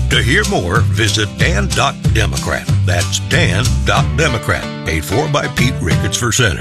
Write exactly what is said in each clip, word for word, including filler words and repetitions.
To hear more, visit dan dot democrat. That's dan dot democrat. Paid for by Pete Ricketts for Senate.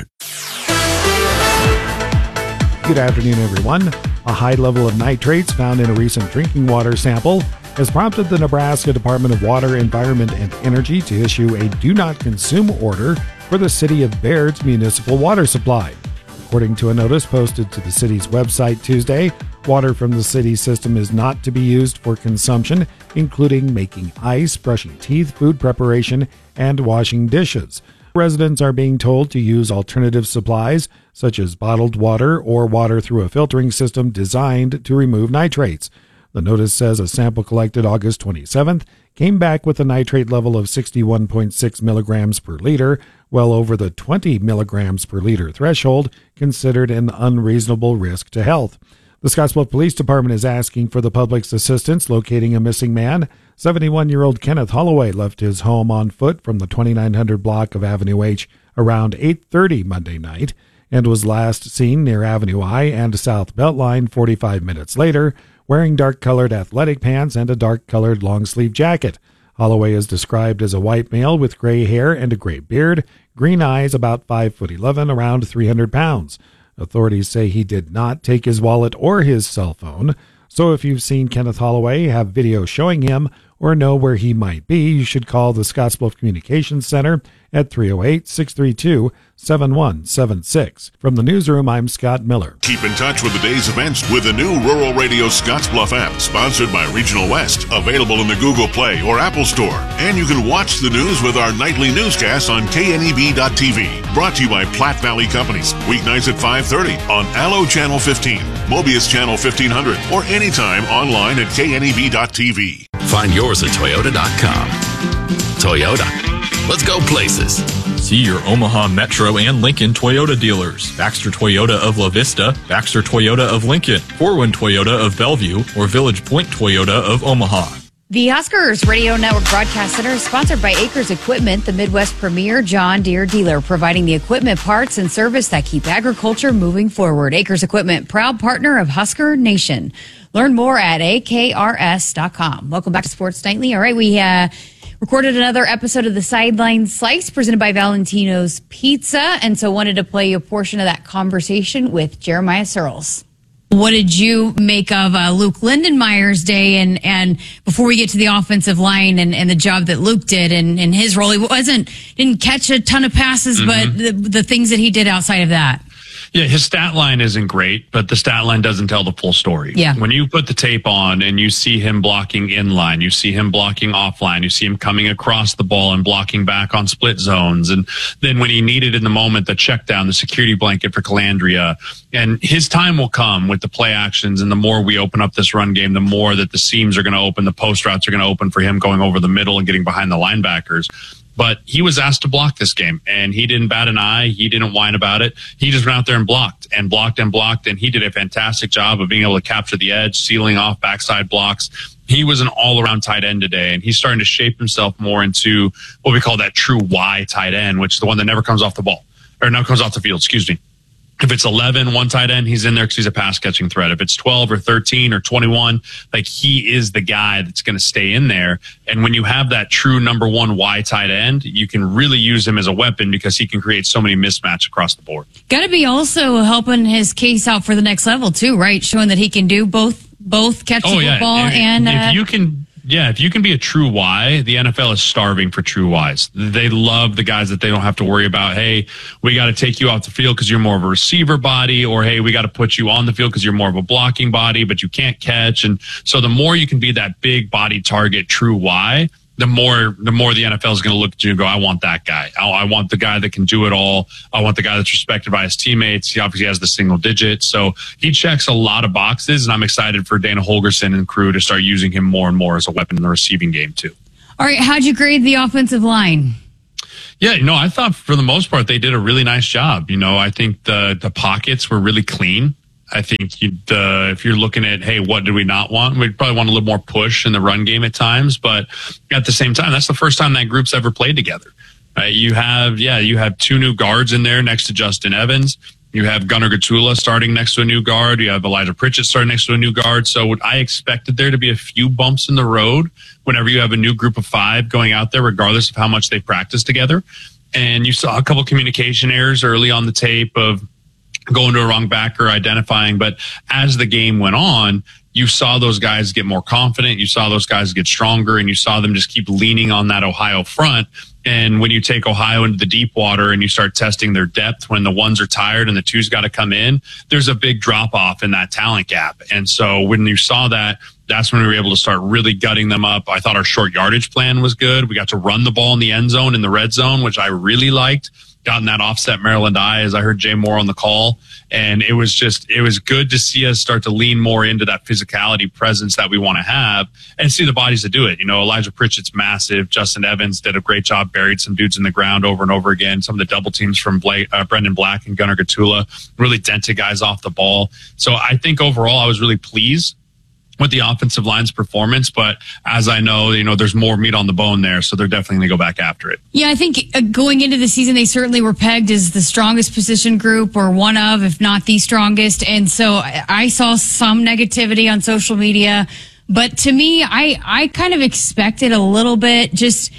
Good afternoon, everyone. A high level of nitrates found in a recent drinking water sample has prompted the Nebraska Department of Water, Environment, and Energy to issue a do not consume order for the city of Baird's municipal water supply. According to a notice posted to the city's website Tuesday, water from the city system is not to be used for consumption, including making ice, brushing teeth, food preparation, and washing dishes. Residents are being told to use alternative supplies, such as bottled water or water through a filtering system designed to remove nitrates. The notice says a sample collected August twenty-seventh came back with a nitrate level of sixty-one point six milligrams per liter, well over the twenty milligrams per liter threshold, considered an unreasonable risk to health. The Scottsbluff Police Department is asking for the public's assistance locating a missing man. seventy-one-year-old Kenneth Holloway left his home on foot from the twenty-nine hundred block of Avenue H around eight thirty Monday night and was last seen near Avenue I and South Beltline forty-five minutes later, wearing dark-colored athletic pants and a dark-colored long-sleeve jacket. Holloway is described as a white male with gray hair and a gray beard, green eyes, about five foot eleven, around three hundred pounds. Authorities say he did not take his wallet or his cell phone. So if you've seen Kenneth Holloway, have video showing him, or know where he might be, you should call the Scottsbluff Communications Center at three oh eight, six three two, seven one seven six. From the newsroom, I'm Scott Miller. Keep in touch with the day's events with the new Rural Radio Scottsbluff app, sponsored by Regional West, available in the Google Play or Apple Store. And you can watch the news with our nightly newscasts on K N E B dot T V. Brought to you by Platte Valley Companies, weeknights at five thirty on Allo Channel fifteen, Mobius Channel fifteen hundred, or anytime online at K N E B dot T V. Find yours at Toyota dot com. Toyota. Let's go places. See your Omaha Metro and Lincoln Toyota dealers. Baxter Toyota of La Vista, Baxter Toyota of Lincoln, Forwin Toyota of Bellevue, or Village Point Toyota of Omaha. The Huskers Radio Network Broadcast Center is sponsored by Acres Equipment, the Midwest premier John Deere dealer, providing the equipment, parts, and service that keep agriculture moving forward. Acres Equipment, proud partner of Husker Nation. Learn more at A K R S dot com. Welcome back to Sports Nightly. All right, we uh, recorded another episode of the Sideline Slice presented by Valentino's Pizza, and so wanted to play a portion of that conversation with Jeremiah Searles. What did you make of uh, Luke Lindenmeyer's day, and, and before we get to the offensive line and, and the job that Luke did and, and his role? He wasn't didn't catch a ton of passes, mm-hmm. but the, the things that he did outside of that. Yeah, his stat line isn't great, but the stat line doesn't tell the full story. Yeah. When you put the tape on and you see him blocking inline, you see him blocking offline, you see him coming across the ball and blocking back on split zones, and then when he needed in the moment the check down, the security blanket for Calandria, and his time will come with the play actions, and the more we open up this run game, the more that the seams are going to open, the post routes are going to open for him going over the middle and getting behind the linebackers. But he was asked to block this game, and he didn't bat an eye. He didn't whine about it. He just went out there and blocked and blocked and blocked, and he did a fantastic job of being able to capture the edge, sealing off backside blocks. He was an all-around tight end today, and he's starting to shape himself more into what we call that true Y tight end, which is the one that never comes off the ball, or never comes off the field, excuse me. If it's eleven, one tight end, he's in there because he's a pass-catching threat. If it's twelve or thirteen or twenty-one, like, he is the guy that's going to stay in there. And when you have that true number one Y tight end, you can really use him as a weapon because he can create so many mismatches across the board. Got to be also helping his case out for the next level too, right? Showing that he can do both, both catch oh, the yeah. football if, and... If uh, you can... Yeah, if you can be a true Y, the N F L is starving for true Ys. They love the guys that they don't have to worry about, hey, we got to take you off the field because you're more of a receiver body, or, hey, we got to put you on the field because you're more of a blocking body, but you can't catch. And so the more you can be that big body target true Y, the more the more the N F L is going to look at you and go, I want that guy. I, I want the guy that can do it all. I want the guy that's respected by his teammates. He obviously has the single digit. So he checks a lot of boxes, and I'm excited for Dana Holgorsen and crew to start using him more and more as a weapon in the receiving game too. All right, how'd you grade the offensive line? Yeah, you know, I thought for the most part they did a really nice job. You know, I think the the pockets were really clean. I think you'd, uh, if you're looking at, hey, what do we not want? We'd probably want a little more push in the run game at times. But at the same time, that's the first time that group's ever played together. Right? You have, yeah, you have two new guards in there next to Justin Evans. You have Gunnar Gatula starting next to a new guard. You have Elijah Pritchett starting next to a new guard. So I expected there to be a few bumps in the road whenever you have a new group of five going out there, regardless of how much they practice together. And you saw a couple communication errors early on the tape of going to a wrong backer, identifying. But as the game went on, you saw those guys get more confident. You saw those guys get stronger, and you saw them just keep leaning on that Ohio front. And when you take Ohio into the deep water and you start testing their depth when the ones are tired and the twos got to come in, there's a big drop off in that talent gap. And so when you saw that, that's when we were able to start really gutting them up. I thought our short yardage plan was good. We got to run the ball in the end zone, in the red zone, which I really liked. Got in that offset Maryland eye, as I heard Jay Moore on the call. And it was just, it was good to see us start to lean more into that physicality presence that we want to have and see the bodies to do it. You know, Elijah Pritchett's massive. Justin Evans did a great job, buried some dudes in the ground over and over again. Some of the double teams from Blake, uh, Brendan Black and Gunnar Gatula really dented guys off the ball. So I think overall I was really pleased with the offensive line's performance, but as I know, you know, there's more meat on the bone there, so they're definitely going to go back after it. Yeah, I think uh, going into the season, they certainly were pegged as the strongest position group, or one of, if not the strongest, and so I, I saw some negativity on social media, but to me, I, I kind of expected a little bit. Just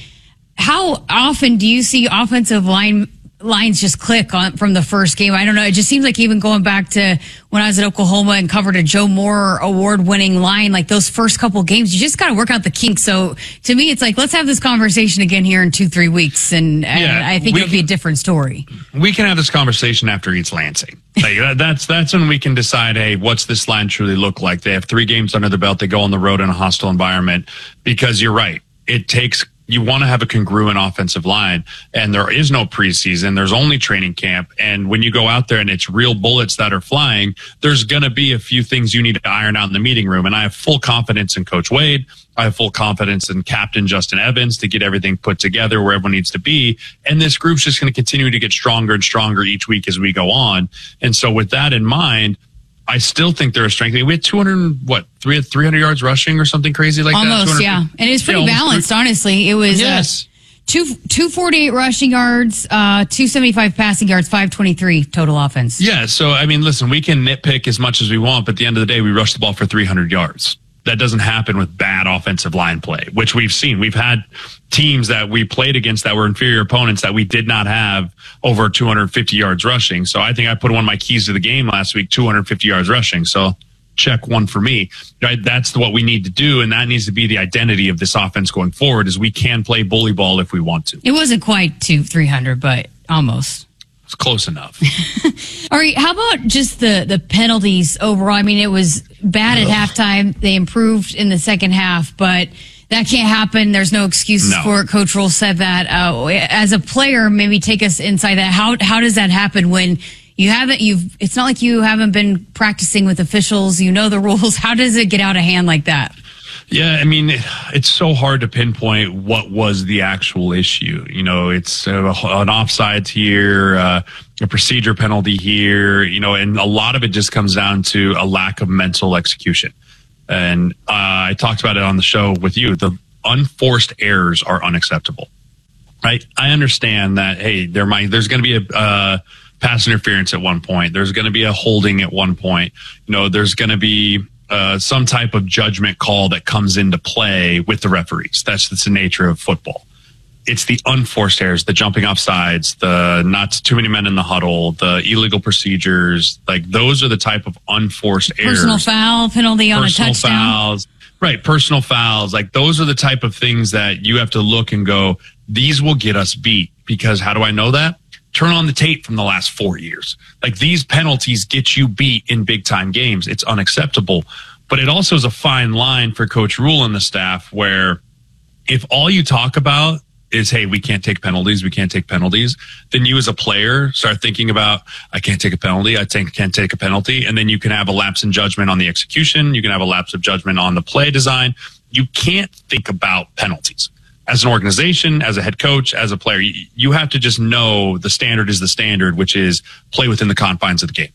how often do you see offensive line lines just click on from the first game? I don't know. It just seems like even going back to when I was at Oklahoma and covered a Joe Moore award-winning line, like those first couple games, you just got to work out the kinks. So to me, it's like, let's have this conversation again here in two, three weeks. And, and yeah, I think it'll be a different story. We can have this conversation after East Lansing. Like, that's, that's when we can decide, hey, what's this line truly look like? They have three games under the belt. They go on the road in a hostile environment, because you're right. It takes, you want to have a congruent offensive line, and there is no preseason. There's only training camp. And when you go out there and it's real bullets that are flying, there's going to be a few things you need to iron out in the meeting room. And I have full confidence in Coach Wade. I have full confidence in Captain Justin Evans to get everything put together where everyone needs to be. And this group's just going to continue to get stronger and stronger each week as we go on. And so with that in mind, I still think they're a strength. We had two hundred, what, three hundred yards rushing or something crazy like almost, that? Almost, yeah. And it was pretty yeah, balanced, three honestly. It was yes. uh, two, two forty-eight rushing yards, uh, two seventy-five passing yards, five twenty-three total offense. Yeah, so, I mean, listen, we can nitpick as much as we want, but at the end of the day, we rushed the ball for three hundred yards. That doesn't happen with bad offensive line play, which we've seen. We've had teams that we played against that were inferior opponents that we did not have over two hundred fifty yards rushing. So I think I put one of my keys to the game last week, two hundred fifty yards rushing. So check one for me. Right? That's what we need to do, and that needs to be the identity of this offense going forward, is we can play bully ball if we want to. It wasn't quite to three hundred, but almost. It's close enough. All right. How about just the, the penalties overall? I mean, it was bad at halftime. They improved in the second half, but that can't happen. There's no excuses No. for it. Coach Rule said that. Uh, as a player, maybe take us inside that. How how does that happen when you haven't? You've. It's not like you haven't been practicing with officials. You know the rules. How does it get out of hand like that? Yeah, I mean, it, it's so hard to pinpoint what was the actual issue. You know, it's uh, an offsides here, uh, a procedure penalty here, you know, and a lot of it just comes down to a lack of mental execution. And uh, I talked about it on the show with you. The unforced errors are unacceptable, right? I understand that, hey, there might, there's going to be a uh, pass interference at one point. There's going to be a holding at one point. You know, there's going to be Uh, some type of judgment call that comes into play with the referees. That's, that's the nature of football. It's the unforced errors, the jumping off sides, the not too many men in the huddle, the illegal procedures. Like, those are the type of unforced errors. Personal foul penalty on Personal a touchdown. fouls. Right, personal fouls. Like, those are the type of things that you have to look and go, these will get us beat. Because how do I know that? Turn on the tape from the last four years. Like, these penalties get you beat in big time games. It's unacceptable. But it also is a fine line for Coach Rule and the staff, where if all you talk about is, hey, we can't take penalties, we can't take penalties, then you as a player start thinking about, I can't take a penalty, I think can't take a penalty. And then you can have a lapse in judgment on the execution. You can have a lapse of judgment on the play design. You can't think about penalties. As an organization, as a head coach, as a player, you have to just know the standard is the standard, which is play within the confines of the game.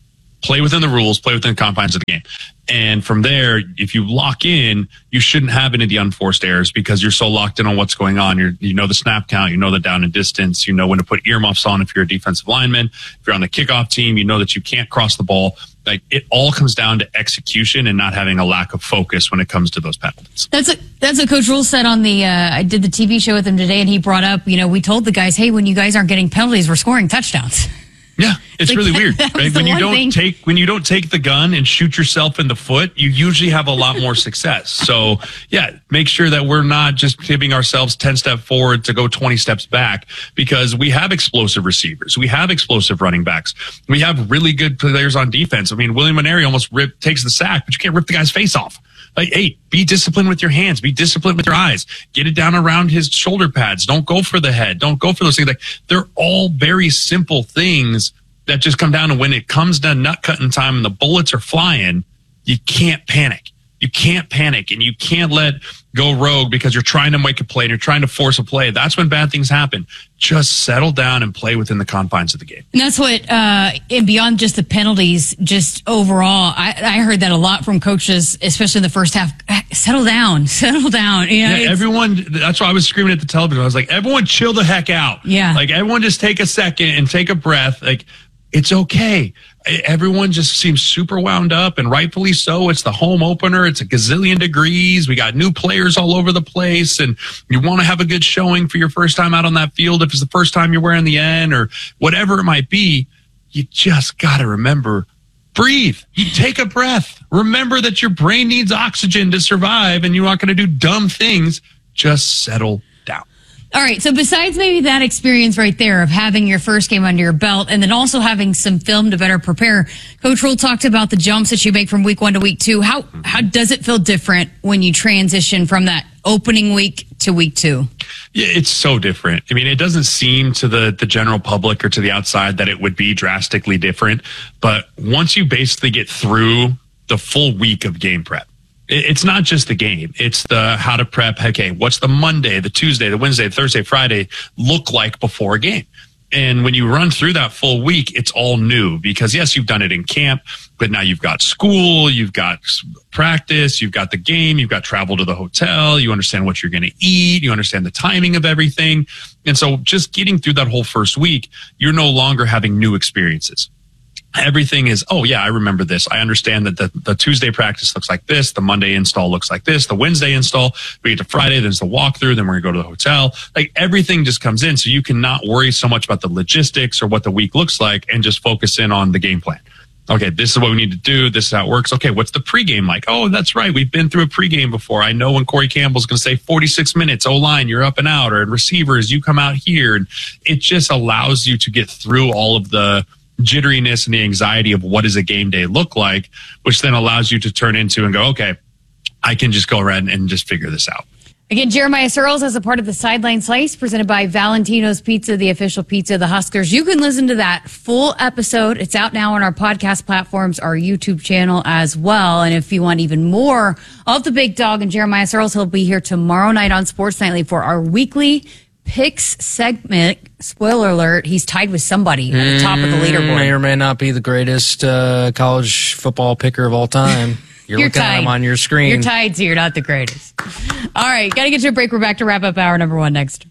play within the rules, play within the confines of the game. And from there, if you lock in, you shouldn't have any of the unforced errors because you're so locked in on what's going on. You're, you know the snap count, you know the down and distance, you know when to put earmuffs on if you're a defensive lineman. If you're on the kickoff team, you know that you can't cross the ball. Like, it all comes down to execution and not having a lack of focus when it comes to those penalties. That's a, that's what Coach Rule said on the, uh, I did the T V show with him today, and he brought up, you know, we told the guys, hey, when you guys aren't getting penalties, we're scoring touchdowns. Yeah, it's Like, really that- weird. that was Right? the When you one don't thing- take when you don't take the gun and shoot yourself in the foot, you usually have a lot more success. So yeah, make sure that we're not just giving ourselves ten steps forward to go twenty steps back, because we have explosive receivers, we have explosive running backs, we have really good players on defense. I mean, William Maneri almost rip, takes the sack, but you can't rip the guy's face off. Like, hey, be disciplined with your hands. Be disciplined with your eyes. Get it down around his shoulder pads. Don't go for the head. Don't go for those things. Like, they're all very simple things that just come down to when it comes to nut cutting time and the bullets are flying, you can't panic. You can't panic, and you can't let go rogue because you're trying to make a play and you're trying to force a play. That's when bad things happen. Just settle down and play within the confines of the game. And that's what, uh, and beyond just the penalties, just overall, I, I heard that a lot from coaches, especially in the first half. Settle down, settle down. You know, Yeah, everyone, that's why I was screaming at the television. I was like, everyone chill the heck out. Yeah. Like, everyone just take a second and take a breath. Like, it's okay. Everyone just seems super wound up, and rightfully so. It's the home opener. It's a gazillion degrees. We got new players all over the place, and you want to have a good showing for your first time out on that field. If it's the first time you're wearing the N or whatever it might be, you just got to remember, breathe. You take a breath. Remember that your brain needs oxygen to survive, and you're not going to do dumb things. Just settle down. All right. So besides maybe that experience right there of having your first game under your belt and then also having some film to better prepare, Coach Rule talked about the jumps that you make from week one to week two. How, how does it feel different when you transition from that opening week to week two? Yeah, it's so different. I mean, it doesn't seem to the, the general public or to the outside that it would be drastically different. But once you basically get through the full week of game prep, it's not just the game. It's the how to prep. Okay, what's the Monday, the Tuesday, the Wednesday, the Thursday, Friday look like before a game? And when you run through that full week, it's all new because, yes, you've done it in camp, but now you've got school, you've got practice, you've got the game, you've got travel to the hotel, you understand what you're going to eat, you understand the timing of everything. And so just getting through that whole first week, you're no longer having new experiences. Everything is, oh, yeah, I remember this. I understand that the, the Tuesday practice looks like this. The Monday install looks like this. The Wednesday install, we get to Friday, there's the walkthrough, then we're going to go to the hotel. Like, everything just comes in. So you can not worry so much about the logistics or what the week looks like and just focus in on the game plan. Okay, this is what we need to do. This is how it works. Okay, what's the pregame like? Oh, that's right. We've been through a pregame before. I know when Corey Campbell's going to say forty-six minutes, O-line, you're up and out, or receivers, you come out here. And it just allows you to get through all of the jitteriness and the anxiety of what does a game day look like, which then allows you to turn into and go, okay, I can just go around and just figure this out. Again, Jeremiah Searles as a part of the Sideline Slice presented by Valentino's Pizza, the official pizza of the Huskers. You can listen to that full episode. It's out now on our podcast platforms, our YouTube channel as well. And if you want even more of the big dog and Jeremiah Searles, he'll be here tomorrow night on Sports Nightly for our weekly picks segment. Spoiler alert, he's tied with somebody at the top of the leaderboard. May or may not be the greatest uh, college football picker of all time. You're, You're looking tied. at him on your screen. You're tied, so you're not the greatest. All right, got to get to a break. We're back to wrap up hour number one next.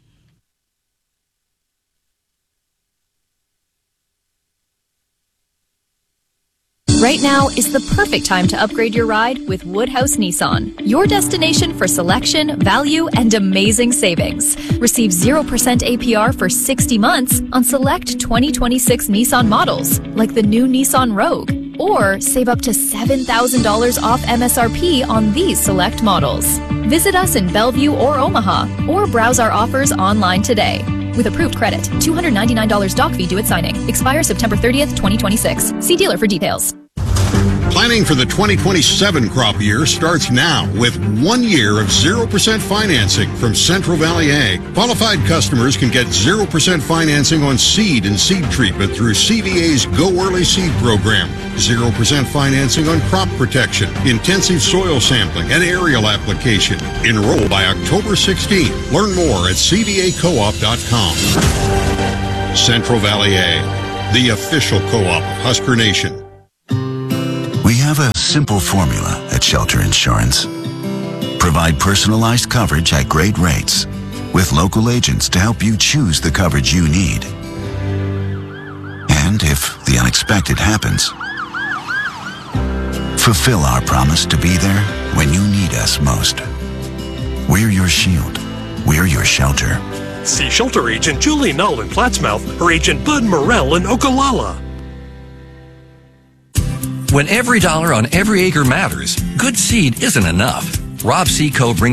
Right now is the perfect time to upgrade your ride with Woodhouse Nissan, your destination for selection, value, and amazing savings. Receive zero percent A P R for sixty months on select twenty twenty-six Nissan models, like the new Nissan Rogue, or save up to seven thousand dollars off M S R P on these select models. Visit us in Bellevue or Omaha, or browse our offers online today. With approved credit, two hundred ninety-nine dollars doc fee due at signing. Expires September thirtieth, twenty twenty-six. See dealer for details. Planning for the twenty twenty-seven crop year starts now with one year of zero percent financing from Central Valley Ag. Qualified customers can get zero percent financing on seed and seed treatment through C V A's Go Early Seed program. zero percent financing on crop protection, intensive soil sampling, and aerial application. Enroll by October sixteenth. Learn more at c v a co op dot com. Central Valley Ag, the official co-op of Husker Nation. simple formula at Shelter Insurance. Provide personalized coverage at great rates with local agents to help you choose the coverage you need. And if the unexpected happens, fulfill our promise to be there when you need us most. We're your shield. We're your shelter. See Shelter Agent Julie Null in Plattsmouth or Agent Bud Morrell in Ogallala. When every dollar on every acre matters, good seed isn't enough. Rob Seco brings